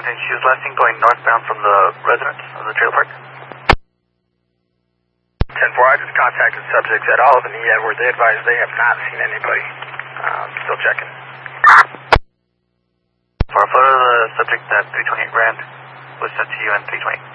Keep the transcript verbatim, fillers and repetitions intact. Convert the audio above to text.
seventeen, she was last seen going northbound from the residence of the trailer park. ten four, I just contacted subjects at Olive and E. Edward. They advise they have not seen anybody. Um, still checking. For a photo of the subject at three twenty-eight Grand was sent to you in three twenty.